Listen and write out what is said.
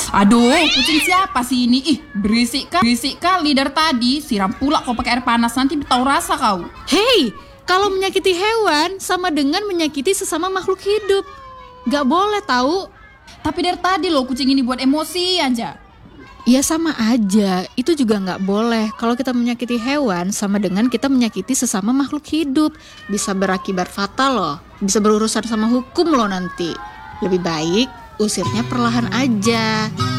Aduh, kucing siapa sih ini? Ih, berisik kali dari tadi. Siram pula kau pakai air panas, nanti tahu rasa kau. Hei, kalau menyakiti hewan sama dengan menyakiti sesama makhluk hidup. Gak boleh tahu. Tapi dari tadi loh kucing ini buat emosi aja. Ya sama aja, itu juga gak boleh. Kalau kita menyakiti hewan sama dengan kita menyakiti sesama makhluk hidup. Bisa berakibat fatal loh. Bisa berurusan sama hukum loh nanti. Lebih baik usirnya perlahan aja.